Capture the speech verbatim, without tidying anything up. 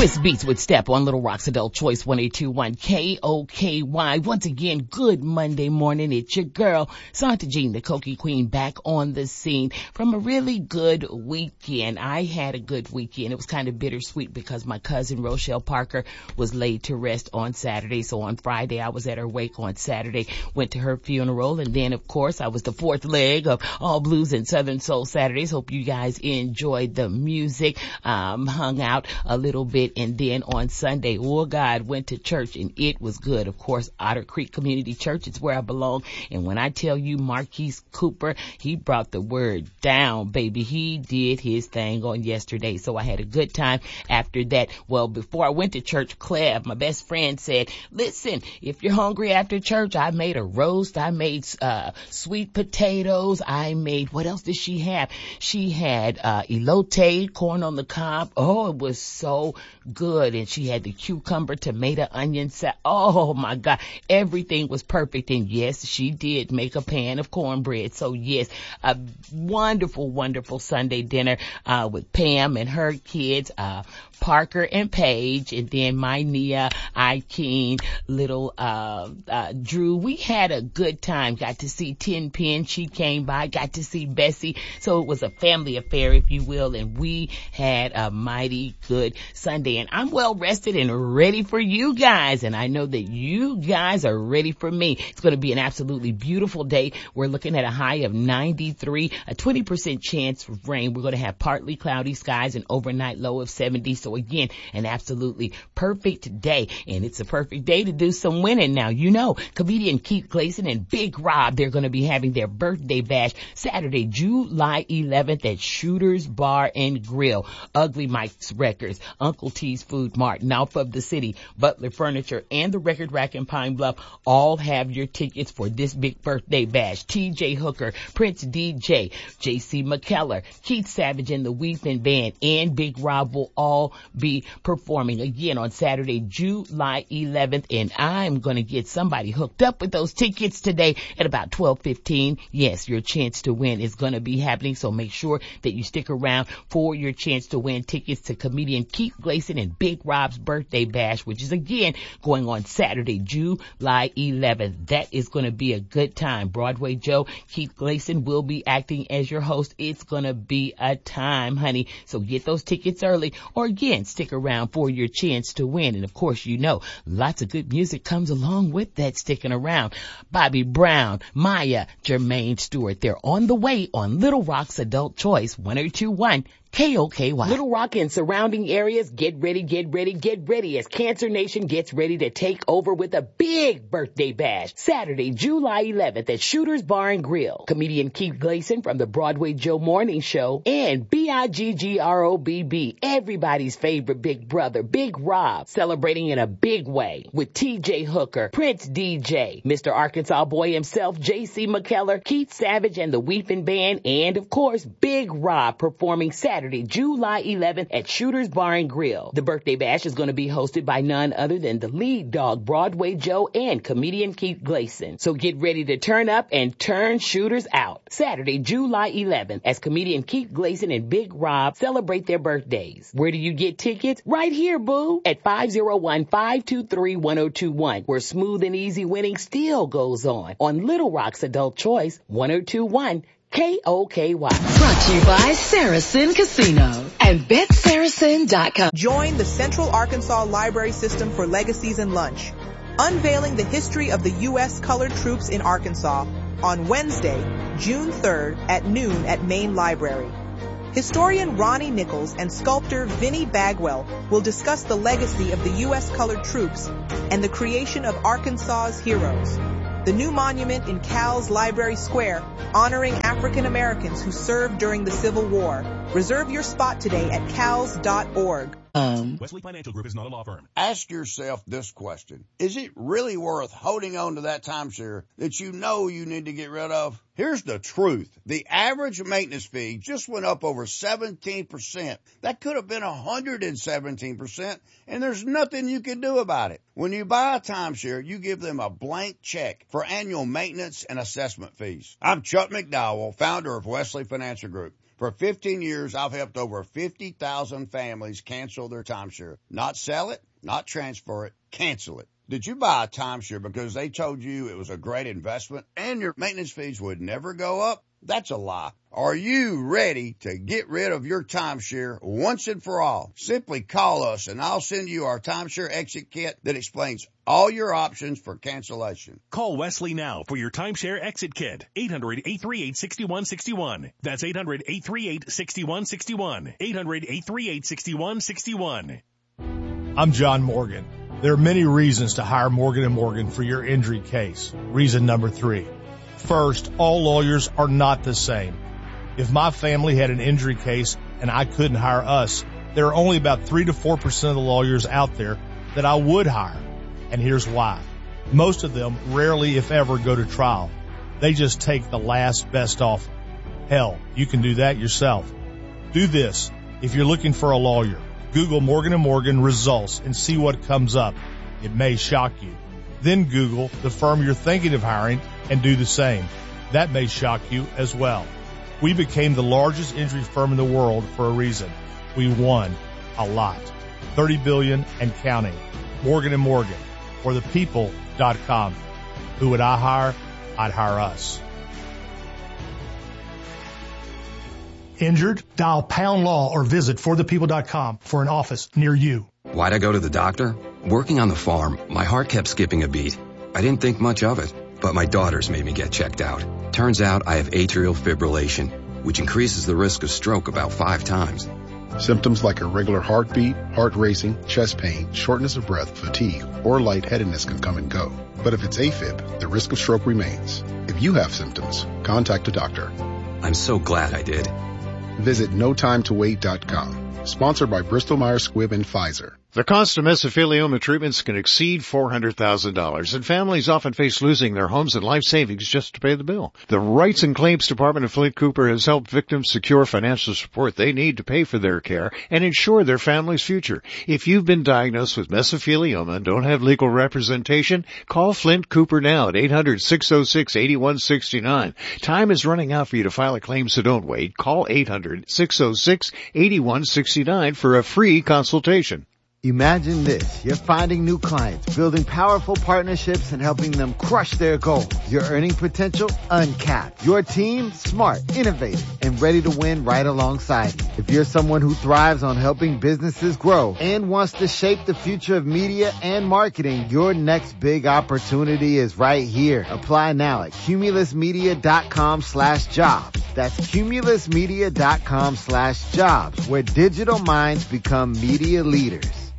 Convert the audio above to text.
Swiss Beats with Step on Little Rock's Adult Choice one eight two one K O K Y. Once again, good Monday morning. It's your girl, Santa Jean, the Cokie Queen, back on the scene from a really good weekend. I had a good weekend. It was kind of bittersweet because my cousin Rochelle Parker was laid to rest on Saturday. So on Friday, I was at her wake on Saturday, went to her funeral. And then, of course, I was the fourth leg of All Blues and Southern Soul Saturdays. Hope you guys enjoyed the music, um, hung out a little bit. And then on Sunday, oh God, went to church and it was good. Of course, Otter Creek Community Church is where I belong. And when I tell you Marquise Cooper, he brought the word down, baby. He did his thing on yesterday. So I had a good time after that. Well, before I went to church, Cleve, my best friend, said, listen, if you're hungry after church, I made a roast. I made, uh, sweet potatoes. I made, what else did she have? She had, uh, elote, corn on the cob. Oh, it was so good. And she had the cucumber, tomato, onion salad. Oh my God. Everything was perfect. And yes, she did make a pan of cornbread. So yes, a wonderful, wonderful Sunday dinner, uh, with Pam and her kids, uh, Parker and Paige, and then my Nia, Ikeen, little, uh, uh, Drew. We had a good time. Got to see Tin Pin. She came by. Got to see Bessie. So it was a family affair, if you will. And we had a mighty good Sunday. And I'm well rested and ready for you guys. And I know that you guys are ready for me. It's going to be an absolutely beautiful day. We're looking at a high of ninety-three, a twenty percent chance of rain. We're going to have partly cloudy skies and overnight low of seventy. So again, an absolutely perfect day. And it's a perfect day to do some winning. Now, you know, comedian Keith Gleason and Big Rob, they're going to be having their birthday bash Saturday, July eleventh at Shooters Bar and Grill, Ugly Mike's Records, Uncle T's Food Mart, Alpha of the City, Butler Furniture, and the Record Rack in Pine Bluff all have your tickets for this big birthday bash. T J Hooker, Prince D J, J C McKellar, Keith Savage and the Weeping Band, and Big Rob will all be performing again on Saturday, July eleventh. And I'm going to get somebody hooked up with those tickets today at about twelve fifteen. Yes, your chance to win is going to be happening. So make sure that you stick around for your chance to win tickets to comedian Keith Gleason and Big Rob's birthday bash, which is again going on Saturday, July eleventh. That is going to be a good time. Broadway Joe, Keith Gleason will be acting as your host. It's going to be a time, honey. So get those tickets early, or again, stick around for your chance to win. And of course, you know, lots of good music comes along with that sticking around. Bobby Brown, Maya, Jermaine Stewart, they're on the way on Little Rock's Adult Choice one oh two one K O K Y. Little Rock and surrounding areas, get ready, get ready, get ready as Cancer Nation gets ready to take over with a big birthday bash. Saturday, July eleventh at Shooters Bar and Grill. Comedian Keith Gleason from the Broadway Joe Morning Show and B I G G R O B B, everybody's favorite big brother, Big Rob, celebrating in a big way with T J Hooker, Prince D J, Mister Arkansas Boy himself, J C McKellar, Keith Savage and the Weeping Band, and of course, Big Rob performing Saturday, July eleventh at Shooters Bar and Grill. The birthday bash is going to be hosted by none other than the lead dog, Broadway Joe, and comedian Keith Gleason. So get ready to turn up and turn shooters out. Saturday, July eleventh, as comedian Keith Gleason and Big Rob celebrate their birthdays. Where do you get tickets? Right here, boo, at five oh one, five two three, one oh two one, where smooth and easy winning still goes on on Little Rock's Adult Choice one oh two one K O K Y. Brought to you by Saracen Casino and Bet Saracen dot com. Join the Central Arkansas Library System for Legacies and Lunch, unveiling the history of the U S colored troops in Arkansas on Wednesday, June third at noon at Main Library. Historian Ronnie Nichols and sculptor Vinnie Bagwell will discuss the legacy of the U S colored troops and the creation of Arkansas's heroes. The new monument in Cal's Library Square, honoring African Americans who served during the Civil War. Reserve your spot today at cals dot org. Um, Wesley Financial Group is not a law firm. Ask yourself this question. Is it really worth holding on to that timeshare that you know you need to get rid of? Here's the truth. The average maintenance fee just went up over seventeen percent. That could have been one hundred seventeen percent, and there's nothing you can do about it. When you buy a timeshare, you give them a blank check for annual maintenance and assessment fees. I'm Chuck McDowell, founder of Wesley Financial Group. For fifteen years, I've helped over fifty thousand families cancel their timeshare. Not sell it, not transfer it, cancel it. Did you buy a timeshare because they told you it was a great investment and your maintenance fees would never go up? That's a lie. Are you ready to get rid of your timeshare once and for all? Simply call us and I'll send you our timeshare exit kit that explains all your options for cancellation. Call Wesley now for your timeshare exit kit. eight hundred, eight three eight, six one six one. That's eight hundred, eight three eight, six one six one. eight hundred, eight three eight, six one six one. I'm John Morgan. There are many reasons to hire Morgan and Morgan for your injury case. Reason number three. First, all lawyers are not the same. If my family had an injury case and I couldn't hire us, there are only about three to four percent of the lawyers out there that I would hire. And here's why. Most of them rarely, if ever, go to trial. They just take the last best offer. Hell, you can do that yourself. Do this. If you're looking for a lawyer, Google Morgan and Morgan results and see what comes up. It may shock you. Then Google the firm you're thinking of hiring and do the same. That may shock you as well. We became the largest injury firm in the world for a reason. We won a lot. thirty billion dollars and counting. Morgan and Morgan for the people dot com. Who would I hire? I'd hire us. Injured? Dial pound law or visit for the people dot com for an office near you. Why'd I go to the doctor? Working on the farm, my heart kept skipping a beat. I didn't think much of it, but my daughters made me get checked out. Turns out I have atrial fibrillation, which increases the risk of stroke about five times. Symptoms like irregular heartbeat, heart racing, chest pain, shortness of breath, fatigue, or lightheadedness can come and go. But if it's AFib, the risk of stroke remains. If you have symptoms, contact a doctor. I'm so glad I did. Visit no time to wait dot com. Sponsored by Bristol Myers Squibb and Pfizer. The cost of mesothelioma treatments can exceed four hundred thousand dollars, and families often face losing their homes and life savings just to pay the bill. The Rights and Claims Department of Flint Cooper has helped victims secure financial support they need to pay for their care and ensure their family's future. If you've been diagnosed with mesothelioma and don't have legal representation, call Flint Cooper now at eight hundred, six oh six, eight one six nine. Time is running out for you to file a claim, so don't wait. Call eight hundred, six oh six, eight one six nine for a free consultation. Imagine this. You're finding new clients, building powerful partnerships, and helping them crush their goals. Your earning potential uncapped. Your team smart, innovative, and ready to win right alongside you. If you're someone who thrives on helping businesses grow and wants to shape the future of media and marketing, your next big opportunity is right here. Apply now at cumulus media dot com slash jobs. That's cumulus media dot com slash jobs, where digital minds become media leaders.